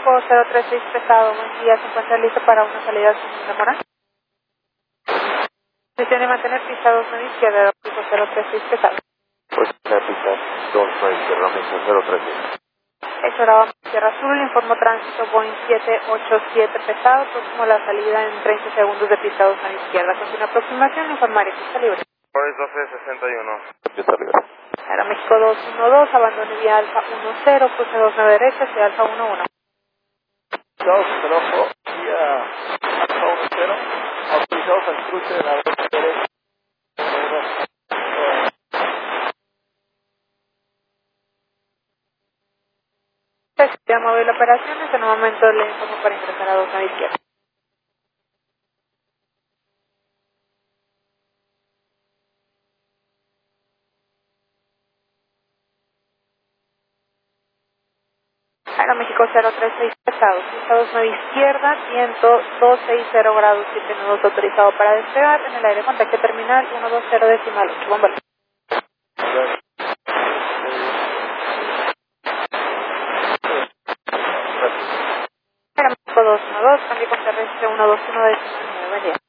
México 036 pesado, buen día, se encuentra listo para una salida sin demora. Decisión de mantener pista 2 9 izquierda, México 036 pesado. Pues la pista 2 9 izquierda, México 036. Exoraba Sierra Azul, informó tránsito Boeing 787 pesado, próximo a la salida en 30 segundos de pista 2 9 izquierda. Continua aproximación, informar pista libre. Por 1261. Pista libre. Aeroméxico 212, abandone vía Alfa 10, cruce 29 derecha hacia Alfa 11. Autorizados el trabajo vía Alfa 10, autorizados al cruce de la 2 derecha. Sistema móvil operaciones, en un momento le informo para ingresar a 2 9 izquierda. Aeroméxico 036 pesado, pista 2 9 izquierda, viento 260 grados 7 nudos autorizado para despegar, en el aire contacto terminal 120 decimal 8, bombardeo. Aeroméxico 212, cambio con terrestre 121 decimal 9, buen día.